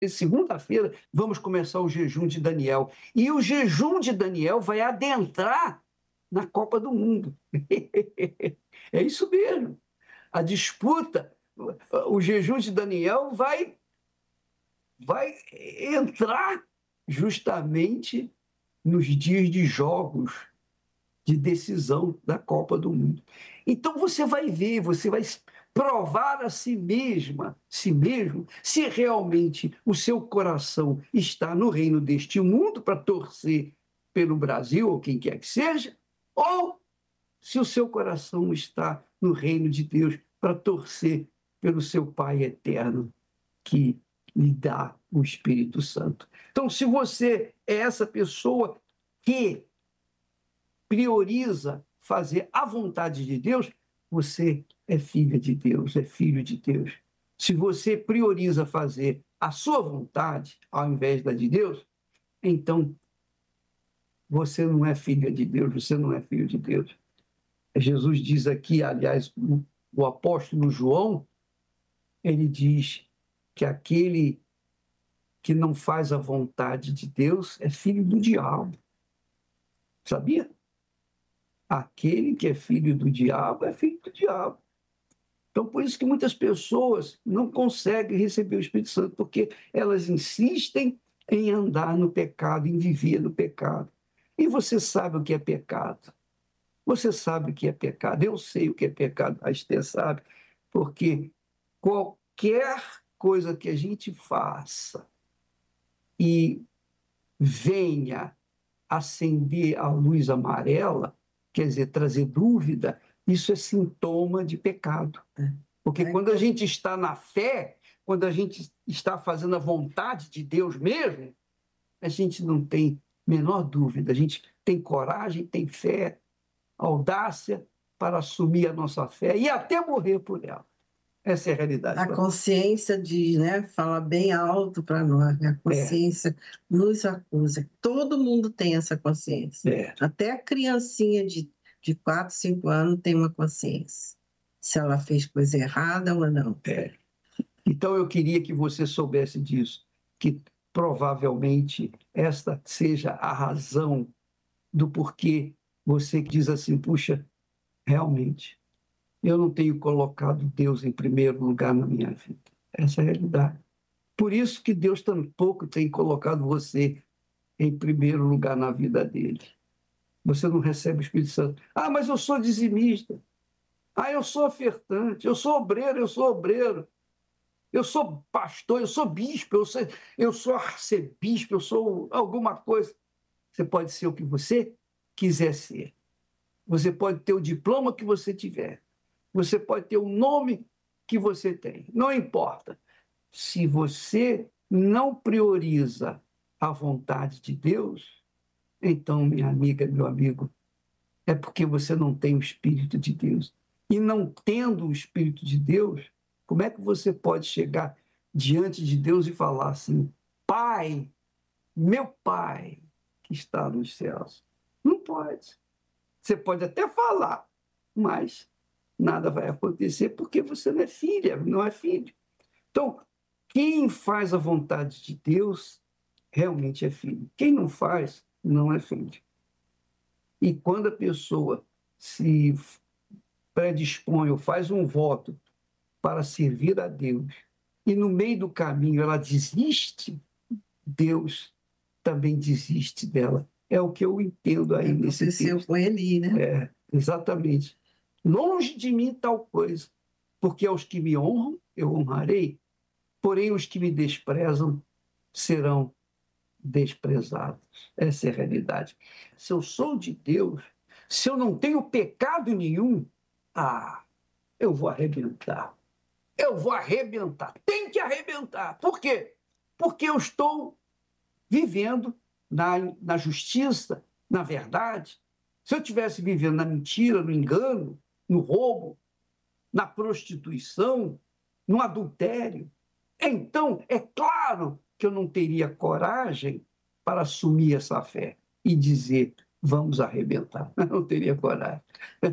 segunda-feira, vamos começar o jejum de Daniel. E o jejum de Daniel vai adentrar na Copa do Mundo. É isso mesmo. A disputa, o jejum de Daniel vai entrar justamente nos dias de jogos de decisão da Copa do Mundo. Então você vai ver, você vai provar a si mesmo, se realmente o seu coração está no reino deste mundo para torcer pelo Brasil ou quem quer que seja, ou se o seu coração está no reino de Deus para torcer pelo seu Pai eterno que lhe dá o Espírito Santo. Então, se você é essa pessoa que prioriza fazer a vontade de Deus, você é filha de Deus, é filho de Deus. Se você prioriza fazer a sua vontade ao invés da de Deus, então você não é filha de Deus, você não é filho de Deus. Jesus diz aqui, aliás, o apóstolo João, ele diz que aquele que não faz a vontade de Deus é filho do diabo. Sabia? Aquele que é filho do diabo é filho do diabo. Então, por isso que muitas pessoas não conseguem receber o Espírito Santo, porque elas insistem em andar no pecado, em viver no pecado. E você sabe o que é pecado. Você sabe o que é pecado. Eu sei o que é pecado, a Esther sabe, porque qualquer coisa que a gente faça e venha acender a luz amarela, quer dizer, trazer dúvida, isso é sintoma de pecado. Porque quando a gente está na fé, quando a gente está fazendo a vontade de Deus mesmo, a gente não tem menor dúvida, a gente tem coragem, tem fé, audácia para assumir a nossa fé e até morrer por ela. Essa é a realidade. A consciência diz, né? Fala bem alto para nós, né? A consciência nos acusa. Todo mundo tem essa consciência. Até a criancinha de 4, 5 anos tem uma consciência. Se ela fez coisa errada ou não. Então eu queria que você soubesse disso, que provavelmente esta seja a razão do porquê você diz assim, puxa, realmente, eu não tenho colocado Deus em primeiro lugar na minha vida. Essa é a realidade. Por isso que Deus tampouco tem colocado você em primeiro lugar na vida dele. Você não recebe o Espírito Santo. Ah, mas eu sou dizimista. Ah, eu sou ofertante. Eu sou obreiro, eu sou obreiro. Eu sou pastor, eu sou bispo, eu sou arcebispo, eu sou alguma coisa. Você pode ser o que você quiser ser. Você pode ter o diploma que você tiver. Você pode ter o nome que você tem. Não importa. Se você não prioriza a vontade de Deus, então, minha amiga, meu amigo, é porque você não tem o Espírito de Deus. E não tendo o Espírito de Deus, como é que você pode chegar diante de Deus e falar assim, Pai, meu Pai que está nos céus? Não pode. Você pode até falar, mas nada vai acontecer porque você não é filha, não é filho. Então, quem faz a vontade de Deus realmente é filho. Quem não faz, não é filho. E quando a pessoa se predispõe ou faz um voto para servir a Deus e no meio do caminho ela desiste, Deus também desiste dela. É o que eu entendo aí nesse texto. Aconteceu com Eli, né? Exatamente. Longe de mim tal coisa, porque aos que me honram, eu honrarei, porém os que me desprezam serão desprezados. Essa é a realidade. Se eu sou de Deus, se eu não tenho pecado nenhum, eu vou arrebentar. Eu vou arrebentar. Tem que arrebentar. Por quê? Porque eu estou vivendo na justiça, na verdade. Se eu estivesse vivendo na mentira, no engano, no roubo, na prostituição, no adultério, então é claro que eu não teria coragem para assumir essa fé e dizer, vamos arrebentar. Eu não teria coragem.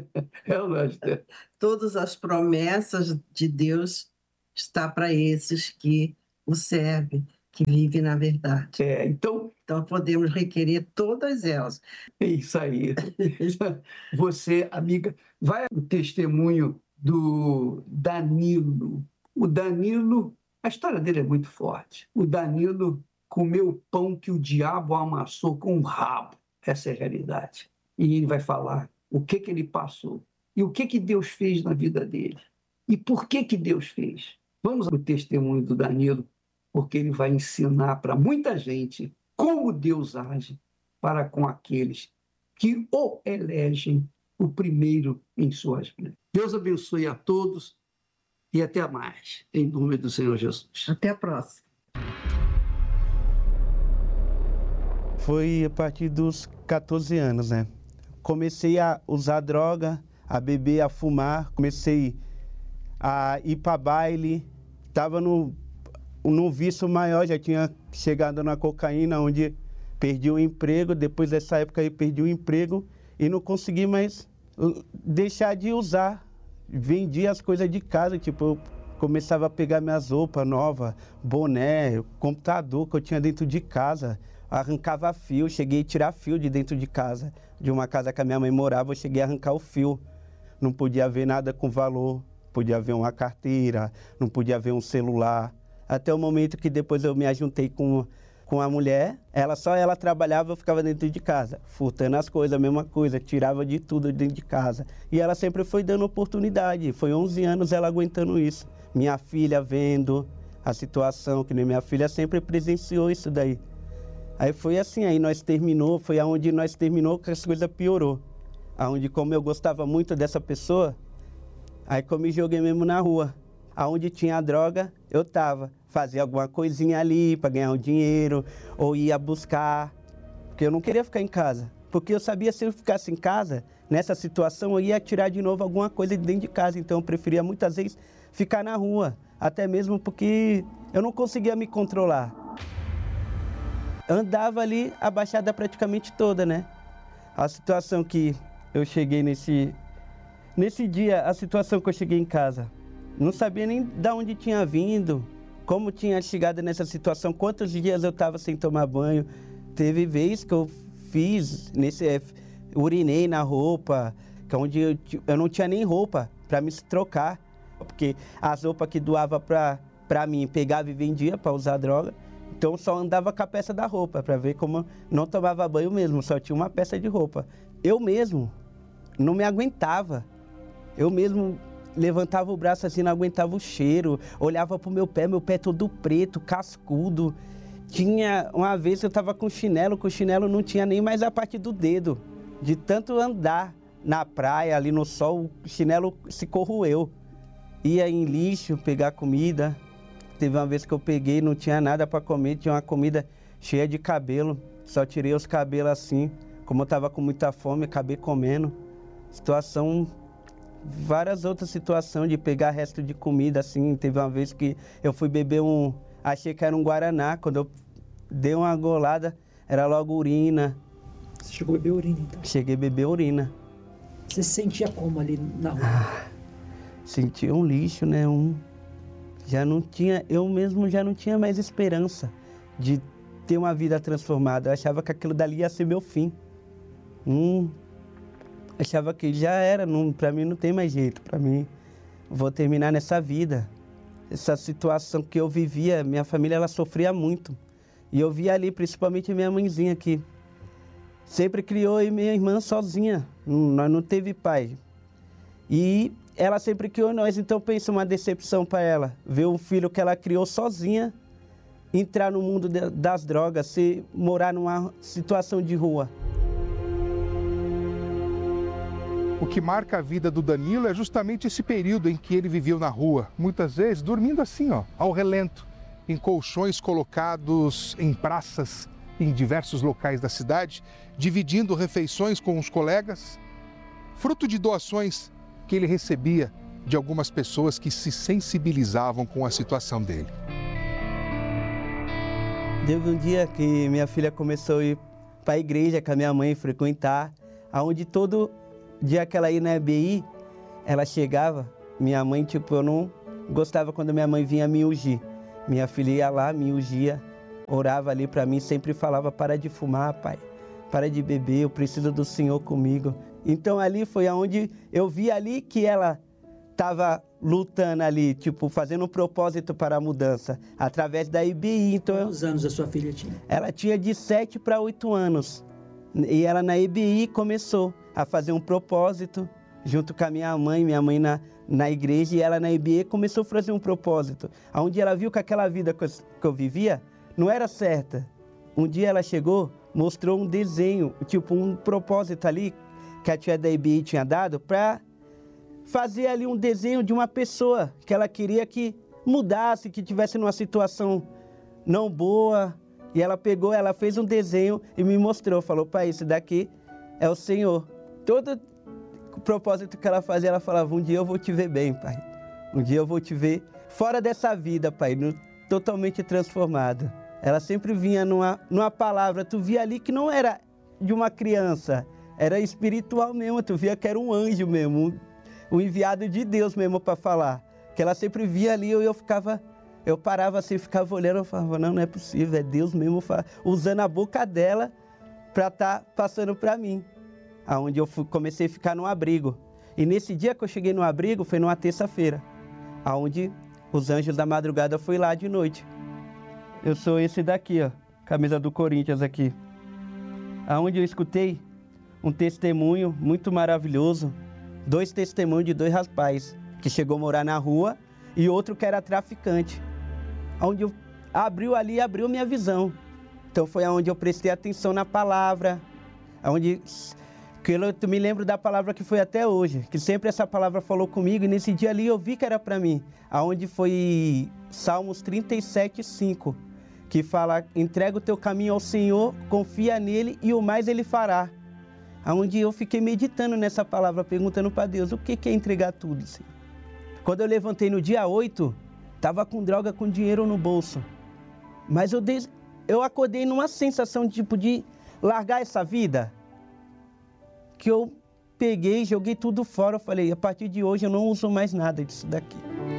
Todas as promessas de Deus estão para esses que o servem, que vive na verdade. Então podemos requerer todas elas. É isso aí. Você, amiga, vai ao testemunho do Danilo. O Danilo, a história dele é muito forte. O Danilo comeu o pão que o diabo amassou com o rabo. Essa é a realidade. E ele vai falar o que ele passou e o que Deus fez na vida dele. E por que Deus fez. Vamos ao testemunho do Danilo, porque ele vai ensinar para muita gente como Deus age para com aqueles que o elegem o primeiro em suas vidas. Deus abençoe a todos e até mais, em nome do Senhor Jesus. Até a próxima. Foi a partir dos 14 anos, né? Comecei a usar droga, a beber, a fumar, comecei a ir para baile, estava no vício maior, já tinha chegado na cocaína, onde perdi o emprego. Depois dessa época aí perdi o emprego e não consegui mais deixar de usar. Vendia as coisas de casa, tipo, eu começava a pegar minhas roupas novas, boné, computador que eu tinha dentro de casa, arrancava fio, cheguei a tirar fio de dentro de casa, de uma casa que a minha mãe morava, eu cheguei a arrancar o fio. Não podia ver nada com valor, podia ver uma carteira, não podia ver um celular. Até o momento que depois eu me ajuntei com a mulher, ela trabalhava, eu ficava dentro de casa, furtando as coisas, a mesma coisa, tirava de tudo dentro de casa. E ela sempre foi dando oportunidade, foi 11 anos ela aguentando isso. Minha filha vendo a situação, que nem minha filha sempre presenciou isso daí. Aí foi assim, aí foi aonde nós terminou que as coisas piorou. Aonde, como eu gostava muito dessa pessoa, aí que eu me joguei mesmo na rua. Aonde tinha droga, eu tava. Fazia alguma coisinha ali para ganhar um dinheiro, ou ia buscar, porque eu não queria ficar em casa. Porque eu sabia que se eu ficasse em casa, nessa situação, eu ia tirar de novo alguma coisa de dentro de casa. Então eu preferia muitas vezes ficar na rua, até mesmo porque eu não conseguia me controlar. Andava ali a baixada praticamente toda, né? A situação que eu cheguei nesse dia, a situação que eu cheguei em casa, não sabia nem de onde tinha vindo, como tinha chegado nessa situação, quantos dias eu estava sem tomar banho. Teve vez que eu fiz, urinei na roupa, que onde eu não tinha nem roupa para me trocar, porque as roupas que doava para mim, pegava e vendia para usar droga. Então eu só andava com a peça da roupa, para ver como eu não tomava banho mesmo, só tinha uma peça de roupa. Eu mesmo não me aguentava, eu mesmo levantava o braço assim, não aguentava o cheiro, olhava pro meu pé todo preto, cascudo. Tinha uma vez eu estava com o chinelo não tinha nem mais a parte do dedo, de tanto andar na praia, ali no sol, o chinelo se corroeu. Ia em lixo pegar comida. Teve uma vez que eu peguei, não tinha nada para comer, tinha uma comida cheia de cabelo, só tirei os cabelos assim, como eu estava com muita fome, acabei comendo. Várias outras situações de pegar resto de comida, assim. Teve uma vez que eu fui beber achei que era um Guaraná, quando eu dei uma golada, era logo urina. Você chegou a beber urina, então? Cheguei a beber urina. Você se sentia como ali na rua? Sentia um lixo, né? Eu mesmo já não tinha mais esperança de ter uma vida transformada. Eu achava que aquilo dali ia ser meu fim. Achava que já era, para mim não tem mais jeito, para mim vou terminar nessa vida. Essa situação que eu vivia, minha família ela sofria muito. E eu via ali, principalmente minha mãezinha, que sempre criou e minha irmã sozinha, nós não teve pai. E ela sempre criou nós, então pensa uma decepção para ela, ver um filho que ela criou sozinha, entrar no mundo das drogas, morar numa situação de rua. O que marca a vida do Danilo é justamente esse período em que ele viveu na rua, muitas vezes dormindo assim, ao relento, em colchões colocados em praças, em diversos locais da cidade, dividindo refeições com os colegas, fruto de doações que ele recebia de algumas pessoas que se sensibilizavam com a situação dele. Teve um dia que minha filha começou a ir para a igreja com a minha mãe frequentar, onde todo dia que ela ia na EBI, ela chegava, minha mãe, eu não gostava quando minha mãe vinha me ungir. Minha filha ia lá, me ungia, orava ali para mim, sempre falava, para de fumar, pai, para de beber, eu preciso do Senhor comigo. Então ali foi onde eu vi ali que ela estava lutando ali, tipo, fazendo um propósito para a mudança, através da EBI. Então, quantos anos a sua filha tinha? Ela tinha de 7 para 8 anos. E ela na EBI começou a fazer um propósito, junto com a minha mãe na igreja, e ela na EBI começou a fazer um propósito, onde ela viu que aquela vida que eu vivia não era certa. Um dia ela chegou, mostrou um desenho, tipo um propósito ali, que a tia da EBI tinha dado, para fazer ali um desenho de uma pessoa que ela queria que mudasse, que tivesse numa situação não boa. E ela pegou, ela fez um desenho e me mostrou, falou, pai, esse daqui é o Senhor. Todo o propósito que ela fazia, ela falava, um dia eu vou te ver bem, pai. Um dia eu vou te ver fora dessa vida, pai, totalmente transformada. Ela sempre vinha numa palavra, tu via ali que não era de uma criança, era espiritual mesmo, tu via que era um anjo mesmo, um enviado de Deus mesmo para falar. Que ela sempre via ali, eu parava assim, ficava olhando, eu falava, não é possível, é Deus mesmo usando a boca dela para estar passando para mim. Aonde eu comecei a ficar no abrigo. E nesse dia que eu cheguei no abrigo, foi numa terça-feira, aonde os anjos da madrugada foi lá de noite. Eu sou esse daqui, ó, camisa do Corinthians aqui. Aonde eu escutei um testemunho muito maravilhoso, 2 testemunhos de 2 rapazes que chegou a morar na rua e outro que era traficante. Onde eu abriu minha visão. Então foi onde eu prestei atenção na palavra, que eu me lembro da palavra que foi até hoje, que sempre essa palavra falou comigo, e nesse dia ali eu vi que era para mim, aonde foi Salmos 37:5, que fala, entrega o teu caminho ao Senhor, confia nele e o mais ele fará. Aonde eu fiquei meditando nessa palavra, perguntando para Deus, o que é entregar tudo, Senhor? Quando eu levantei no dia 8, estava com droga, com dinheiro no bolso. Mas eu acordei numa sensação de largar essa vida, que eu peguei, joguei tudo fora. Eu falei, a partir de hoje eu não uso mais nada disso daqui.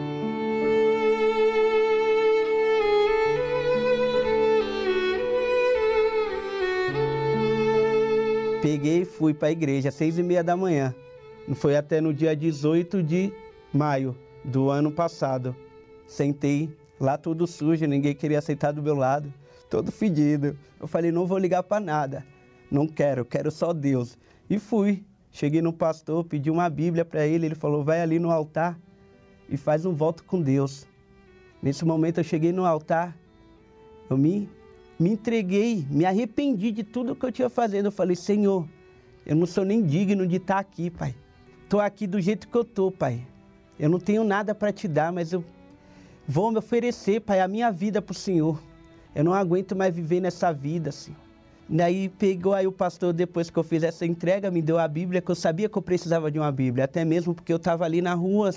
Peguei e fui para a igreja, às 6h30 da manhã. Foi até no dia 18 de maio do ano passado. Sentei lá todo sujo, ninguém queria aceitar do meu lado, todo fedido. Eu falei, não vou ligar para nada, não quero só Deus. E fui, cheguei no pastor, pedi uma Bíblia para ele, ele falou, vai ali no altar e faz um voto com Deus. Nesse momento eu cheguei no altar, eu me entreguei, me arrependi de tudo que eu tinha fazendo. Eu falei, Senhor, eu não sou nem digno de estar aqui, Pai. Estou aqui do jeito que eu estou, Pai. Eu não tenho nada para te dar, mas eu vou me oferecer, Pai, a minha vida para o Senhor. Eu não aguento mais viver nessa vida, Senhor. Daí pegou aí o pastor, depois que eu fiz essa entrega, me deu a Bíblia, que eu sabia que eu precisava de uma Bíblia, até mesmo porque eu estava ali na rua,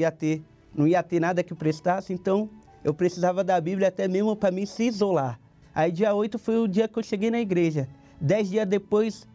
não ia ter nada que prestasse, então eu precisava da Bíblia até mesmo para mim se isolar. Aí dia 8 foi o dia que eu cheguei na igreja. 10 dias depois,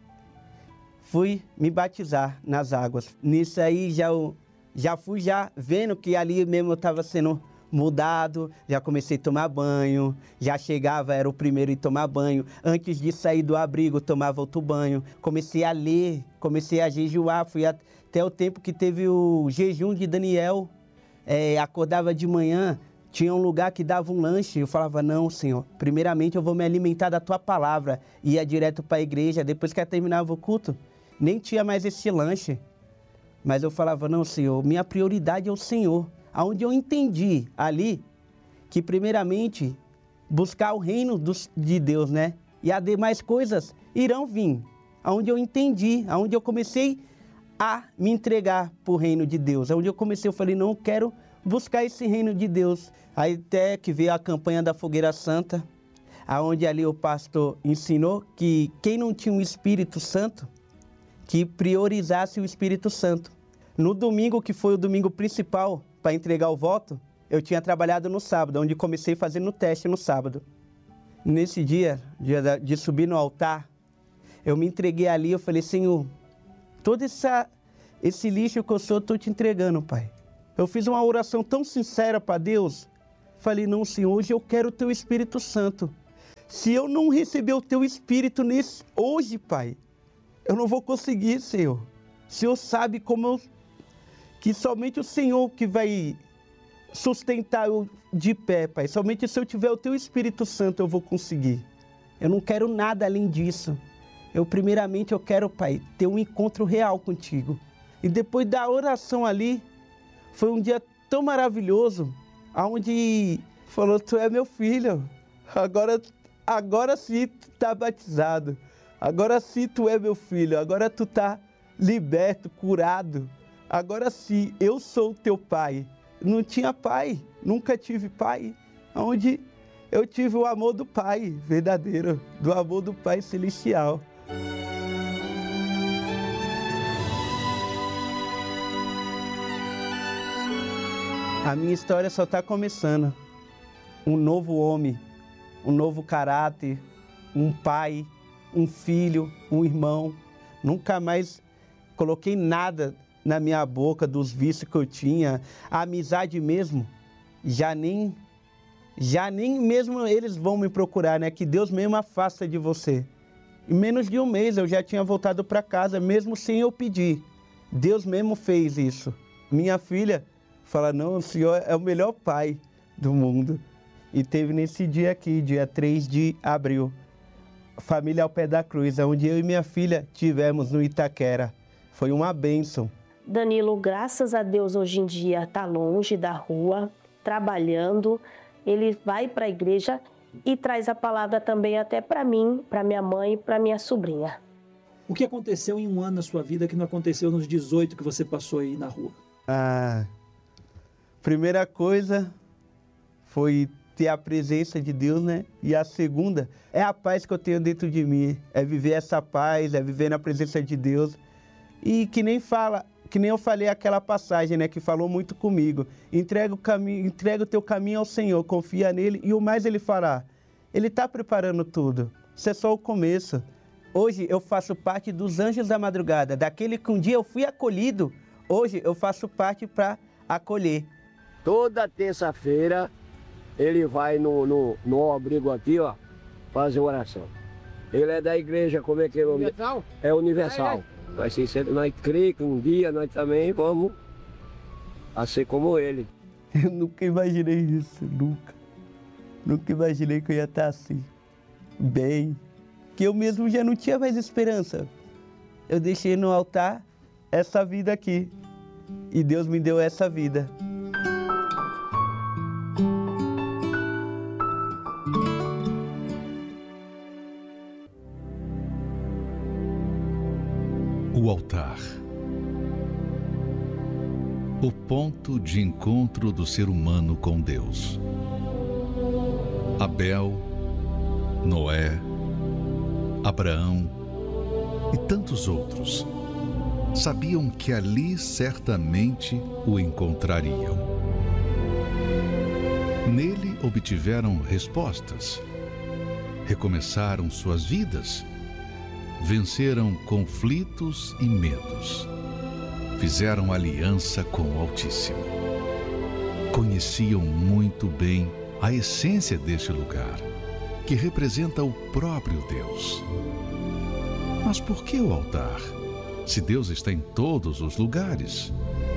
fui me batizar nas águas. Nisso aí já fui vendo que ali mesmo eu estava sendo mudado, já comecei a tomar banho, já chegava, era o primeiro a tomar banho. Antes de sair do abrigo, tomava outro banho. Comecei a ler, comecei a jejuar, fui até o tempo que teve o jejum de Daniel. Acordava de manhã, tinha um lugar que dava um lanche. Eu falava, não, Senhor, primeiramente eu vou me alimentar da Tua palavra. Ia direto para a igreja, depois que terminava o culto, nem tinha mais esse lanche. Mas eu falava, não, Senhor, minha prioridade é o Senhor. Onde eu entendi ali que, primeiramente, buscar o reino de Deus, né? E as demais coisas irão vir. Onde eu entendi, onde eu comecei a me entregar para o reino de Deus. Onde eu falei, não, eu quero buscar esse reino de Deus. Aí até que veio a campanha da Fogueira Santa, onde ali o pastor ensinou que quem não tinha um Espírito Santo, que priorizasse o Espírito Santo. No domingo, que foi o domingo principal para entregar o voto, eu tinha trabalhado no sábado, onde comecei fazendo o teste no sábado. Nesse dia de subir no altar, eu me entreguei ali, eu falei, Senhor, todo esse lixo que eu sou, eu estou te entregando, Pai. Eu fiz uma oração tão sincera para Deus, falei, não, Senhor, hoje eu quero o Teu Espírito Santo. Se eu não receber o teu Espírito hoje, Pai, eu não vou conseguir, Senhor. O Senhor sabe que somente o Senhor que vai sustentar eu de pé, Pai. Somente se eu tiver o teu Espírito Santo eu vou conseguir. Eu não quero nada além disso. Primeiramente, eu quero, Pai, ter um encontro real contigo. E depois da oração ali, foi um dia tão maravilhoso, onde falou, tu é meu filho, agora sim tu tá batizado, agora sim tu é meu filho, agora tu tá liberto, curado, agora sim eu sou teu pai. Não tinha pai, nunca tive pai, onde eu tive o amor do pai verdadeiro, do amor do pai celestial. A minha história só está começando. Um novo homem, um novo caráter, um pai, um filho, um irmão. Nunca mais coloquei nada na minha boca dos vícios que eu tinha. A amizade mesmo, já nem mesmo eles vão me procurar, né? Que Deus mesmo afasta de você. Em menos de um mês eu já tinha voltado para casa, mesmo sem eu pedir. Deus mesmo fez isso. Minha filha fala, não, o Senhor é o melhor pai do mundo. E teve nesse dia aqui, dia 3 de abril, família ao pé da cruz, onde eu e minha filha tivemos no Itaquera. Foi uma bênção. Danilo, graças a Deus, hoje em dia está longe da rua, trabalhando. Ele vai para a igreja e traz a palavra também até para mim, para minha mãe e para minha sobrinha. O que aconteceu em um ano na sua vida que não aconteceu nos 18 que você passou aí na rua? Primeira coisa foi ter a presença de Deus, né? E a segunda é a paz que eu tenho dentro de mim. É viver essa paz, é viver na presença de Deus. E que nem eu falei aquela passagem, né? Que falou muito comigo. Entrega o teu caminho ao Senhor, confia nele e o mais ele fará. Ele está preparando tudo. Isso é só o começo. Hoje eu faço parte dos anjos da madrugada. Daquele que um dia eu fui acolhido, hoje eu faço parte para acolher. Toda terça-feira ele vai no abrigo aqui, ó, fazer oração. Ele é da igreja, como é que é o nome? Universal? É Universal. Nós cremos que um dia nós também vamos a ser como ele. Eu nunca imaginei isso, nunca. Nunca imaginei que eu ia estar assim, bem. Que eu mesmo já não tinha mais esperança. Eu deixei no altar essa vida aqui. E Deus me deu essa vida. O altar. O ponto de encontro do ser humano com Deus. Abel, Noé, Abraão e tantos outros sabiam que ali certamente o encontrariam. Nele obtiveram respostas, recomeçaram suas vidas, venceram conflitos e medos, fizeram aliança com o Altíssimo. Conheciam muito bem a essência deste lugar, que representa o próprio Deus. Mas por que o altar, se Deus está em todos os lugares?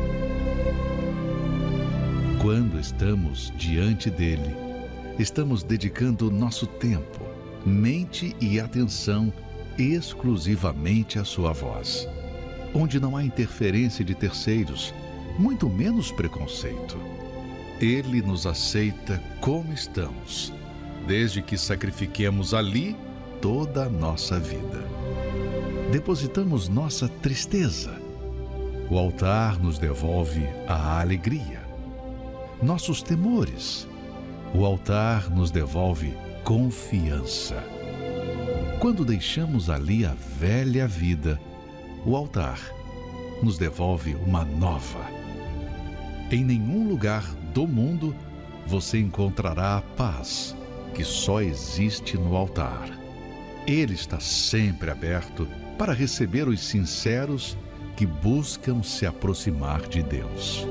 Quando estamos diante dele, estamos dedicando nosso tempo, mente e atenção exclusivamente à sua voz, onde não há interferência de terceiros, muito menos preconceito. Ele nos aceita como estamos, desde que sacrifiquemos ali toda a nossa vida. Depositamos nossa tristeza. O altar nos devolve a alegria. Nossos temores. O altar nos devolve confiança. Quando deixamos ali a velha vida, o altar nos devolve uma nova. Em nenhum lugar do mundo você encontrará a paz que só existe no altar. Ele está sempre aberto para receber os sinceros que buscam se aproximar de Deus.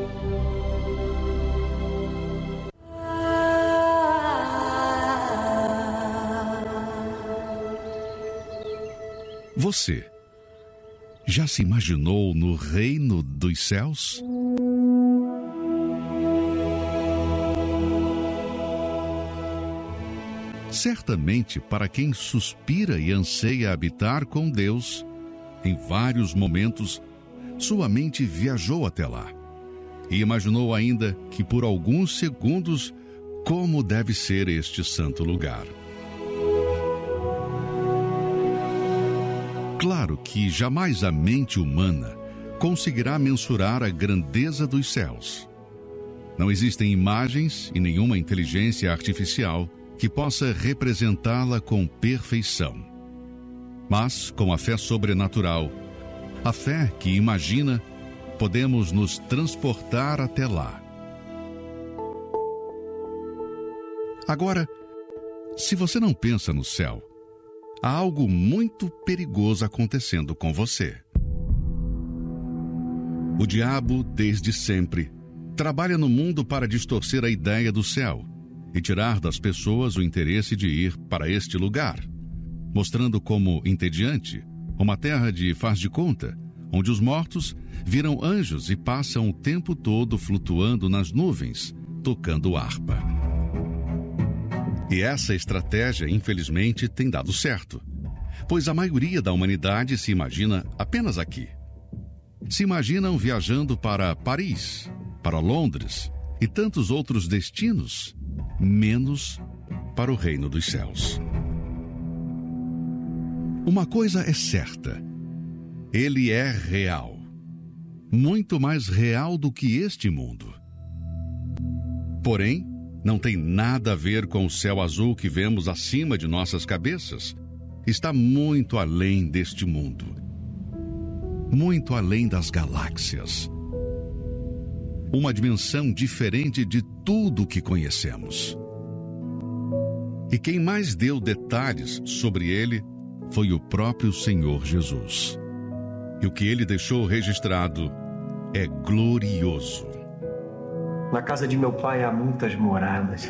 Você já se imaginou no reino dos céus? Certamente, para quem suspira e anseia habitar com Deus, em vários momentos, sua mente viajou até lá e imaginou ainda que por alguns segundos como deve ser este santo lugar. Claro que jamais a mente humana conseguirá mensurar a grandeza dos céus. Não existem imagens e nenhuma inteligência artificial que possa representá-la com perfeição. Mas, com a fé sobrenatural, a fé que imagina, podemos nos transportar até lá. Agora, se você não pensa no céu, há algo muito perigoso acontecendo com você. O diabo, desde sempre, trabalha no mundo para distorcer a ideia do céu e tirar das pessoas o interesse de ir para este lugar, mostrando como entediante uma terra de faz de conta, onde os mortos viram anjos e passam o tempo todo flutuando nas nuvens, tocando harpa. E essa estratégia, infelizmente, tem dado certo, pois a maioria da humanidade se imagina apenas aqui. Se imaginam viajando para Paris, para Londres e tantos outros destinos, menos para o reino dos céus. Uma coisa é certa: ele é real, muito mais real do que este mundo. Porém, não tem nada a ver com o céu azul que vemos acima de nossas cabeças. Está muito além deste mundo, muito além das galáxias. Uma dimensão diferente de tudo que conhecemos. E quem mais deu detalhes sobre ele foi o próprio Senhor Jesus. E o que ele deixou registrado é glorioso. Na casa de meu pai há muitas moradas.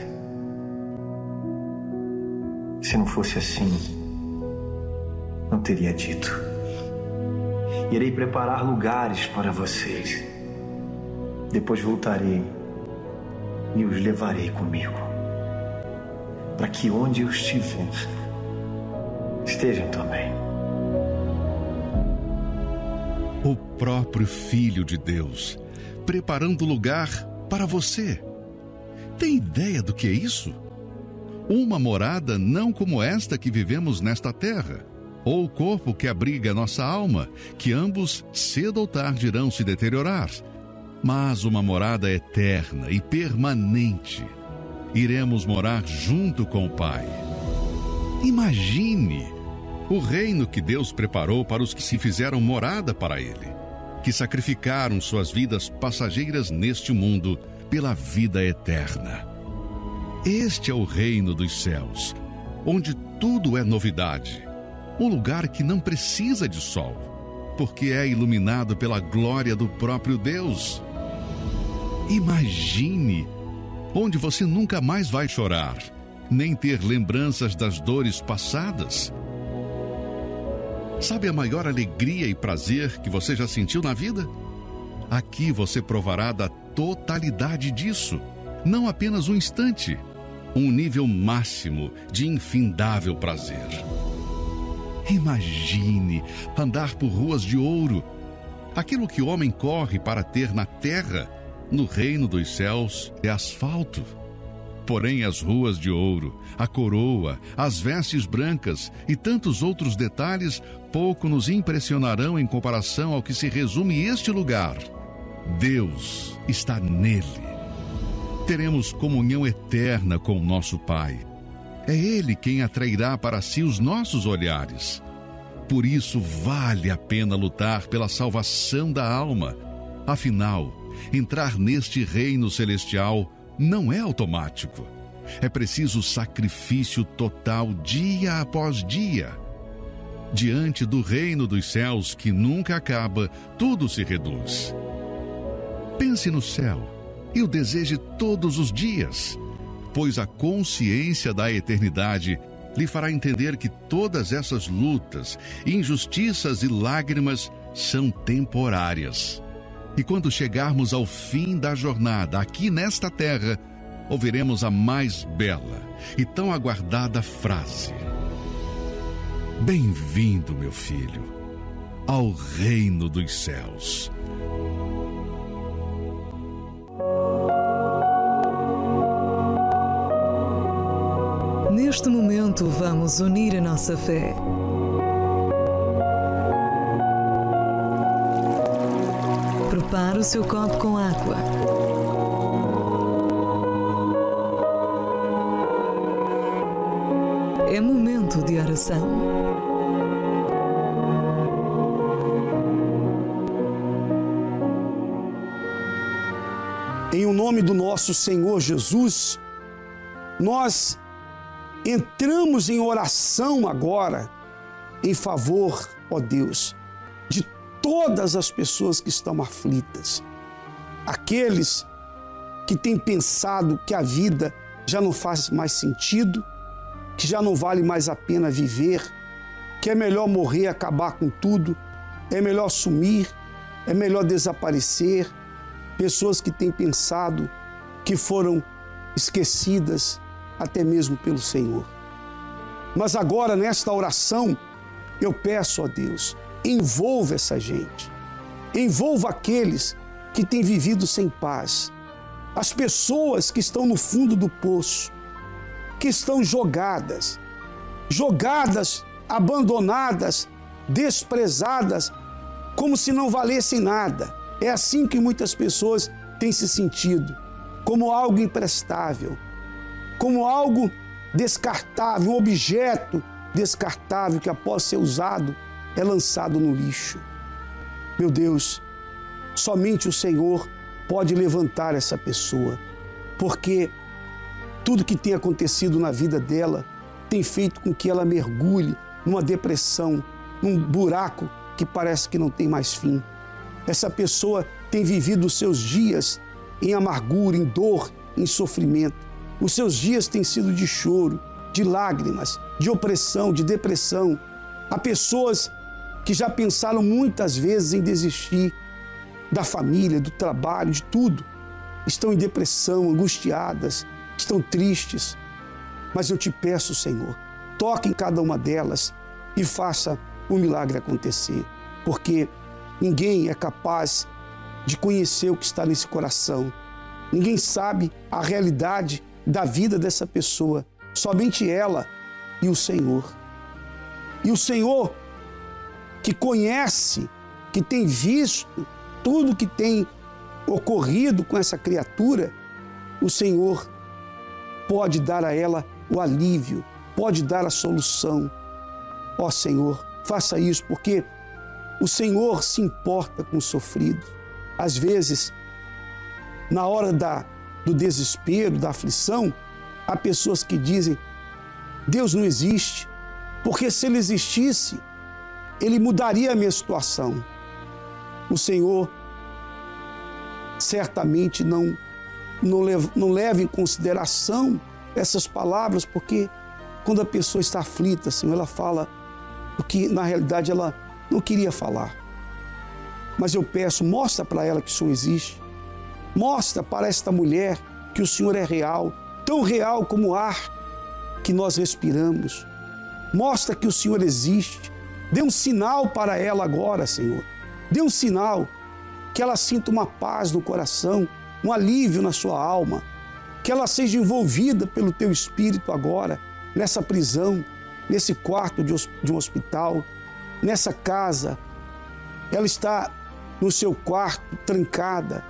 Se não fosse assim, não teria dito. Irei preparar lugares para vocês. Depois voltarei e os levarei comigo, para que onde eu estiver, estejam também. O próprio Filho de Deus, preparando lugar para você. Tem ideia do que é isso? Uma morada não como esta que vivemos nesta terra, ou o corpo que abriga nossa alma, que ambos cedo ou tarde irão se deteriorar, mas uma morada eterna e permanente. Iremos morar junto com o Pai. Imagine o reino que Deus preparou para os que se fizeram morada para Ele, que sacrificaram suas vidas passageiras neste mundo pela vida eterna. Este é o reino dos céus, onde tudo é novidade. Um lugar que não precisa de sol, porque é iluminado pela glória do próprio Deus. Imagine, onde você nunca mais vai chorar, nem ter lembranças das dores passadas. Sabe a maior alegria e prazer que você já sentiu na vida? Aqui você provará da totalidade disso, não apenas um instante, um nível máximo de infindável prazer. Imagine andar por ruas de ouro. Aquilo que o homem corre para ter na terra, no reino dos céus, é asfalto. Porém, as ruas de ouro, a coroa, as vestes brancas e tantos outros detalhes pouco nos impressionarão em comparação ao que se resume este lugar. Deus está nele. Teremos comunhão eterna com o nosso Pai. É Ele quem atrairá para si os nossos olhares. Por isso, vale a pena lutar pela salvação da alma. Afinal, entrar neste reino celestial não é automático. É preciso sacrifício total dia após dia. Diante do reino dos céus que nunca acaba, tudo se reduz. Pense no céu e o deseje todos os dias, pois a consciência da eternidade lhe fará entender que todas essas lutas, injustiças e lágrimas são temporárias. E quando chegarmos ao fim da jornada aqui nesta terra, ouviremos a mais bela e tão aguardada frase: Bem-vindo, meu filho, ao reino dos céus. Neste momento, vamos unir a nossa fé. Prepare o seu copo com água. É momento de oração. Em o nome do nosso Senhor Jesus, nós entramos em oração agora em favor, ó Deus, de todas as pessoas que estão aflitas. Aqueles que têm pensado que a vida já não faz mais sentido, que já não vale mais a pena viver, que é melhor morrer, acabar com tudo, é melhor sumir, é melhor desaparecer. Pessoas que têm pensado que foram esquecidas até mesmo pelo Senhor. Mas agora, nesta oração, eu peço a Deus, envolva essa gente, envolva aqueles que têm vivido sem paz, as pessoas que estão no fundo do poço, que estão jogadas, abandonadas, desprezadas, como se não valessem nada. É assim que muitas pessoas têm se sentido, como algo imprestável, como algo descartável, um objeto descartável que após ser usado é lançado no lixo. Meu Deus, somente o Senhor pode levantar essa pessoa, porque tudo que tem acontecido na vida dela tem feito com que ela mergulhe numa depressão, num buraco que parece que não tem mais fim. Essa pessoa tem vivido os seus dias em amargura, em dor, em sofrimento. Os seus dias têm sido de choro, de lágrimas, de opressão, de depressão. Há pessoas que já pensaram muitas vezes em desistir da família, do trabalho, de tudo. Estão em depressão, angustiadas, estão tristes. Mas eu te peço, Senhor, toque em cada uma delas e faça o milagre acontecer. Porque ninguém é capaz de conhecer o que está nesse coração. Ninguém sabe a realidade da vida dessa pessoa. Somente ela e o Senhor. E o Senhor, que conhece, que tem visto tudo que tem ocorrido com essa criatura, o Senhor pode dar a ela o alívio, pode dar a solução. Ó Senhor, faça isso, porque o Senhor se importa com o sofrido. Às vezes, na hora do desespero, da aflição, há pessoas que dizem: Deus não existe, porque se Ele existisse, Ele mudaria a minha situação. O Senhor certamente não leva em consideração essas palavras, porque quando a pessoa está aflita, Senhor, ela fala o que na realidade ela não queria falar. Mas eu peço, mostra para ela que o Senhor existe. Mostra para esta mulher que o Senhor é real, tão real como o ar que nós respiramos. Mostra que o Senhor existe. Dê um sinal para ela agora, Senhor. Dê um sinal que ela sinta uma paz no coração, um alívio na sua alma, que ela seja envolvida pelo Teu Espírito agora, nessa prisão, nesse quarto de um hospital, nessa casa. Ela está no seu quarto, trancada,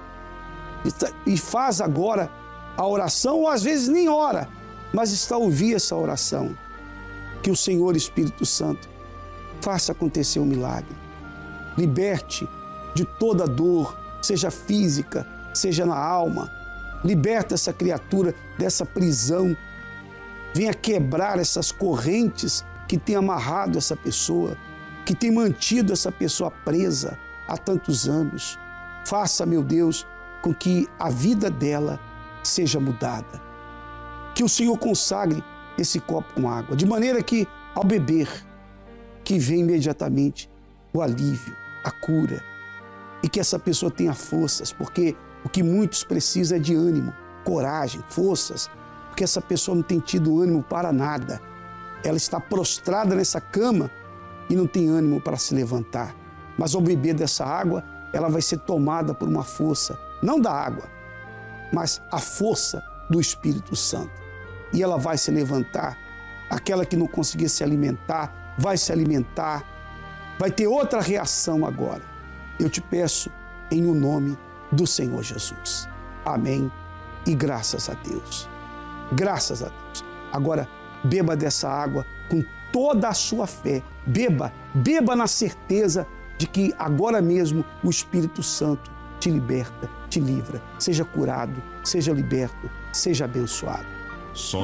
e faz agora a oração, ou às vezes nem ora, mas está a ouvir essa oração. Que o Senhor Espírito Santo faça acontecer um milagre. Liberte de toda dor, seja física, seja na alma. Liberta essa criatura dessa prisão. Venha quebrar essas correntes que têm amarrado essa pessoa, que tem mantido essa pessoa presa há tantos anos. Faça, meu Deus, com que a vida dela seja mudada. Que o Senhor consagre esse copo com água, de maneira que, ao beber, que vem imediatamente o alívio, a cura, e que essa pessoa tenha forças, porque o que muitos precisam é de ânimo, coragem, forças, porque essa pessoa não tem tido ânimo para nada. Ela está prostrada nessa cama e não tem ânimo para se levantar. Mas ao beber dessa água, ela vai ser tomada por uma força, não da água, mas a força do Espírito Santo. E ela vai se levantar. Aquela que não conseguia se alimentar, vai se alimentar, vai ter outra reação agora. Eu te peço em o nome do Senhor Jesus. Amém e graças a Deus. Graças a Deus. Agora, beba dessa água com toda a sua fé. Beba na certeza de que agora mesmo o Espírito Santo te liberta, te livra. Seja curado, seja liberto, seja abençoado.